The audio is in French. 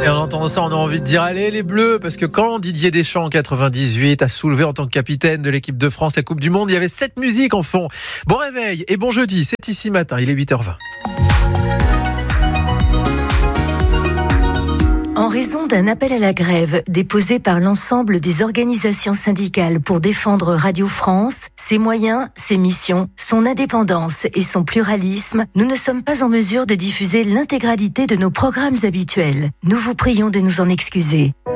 Et en entendant ça, on a envie de dire allez les Bleus, parce que quand Didier Deschamps en 98 a soulevé en tant que capitaine de l'équipe de France la Coupe du Monde, il y avait cette musique en fond. Bon réveil et bon jeudi, c'est ici matin, il est 8h20. En raison d'un appel à la grève déposé par l'ensemble des organisations syndicales pour défendre Radio France, ses moyens, ses missions, son indépendance et son pluralisme, nous ne sommes pas en mesure de diffuser l'intégralité de nos programmes habituels. Nous vous prions de nous en excuser.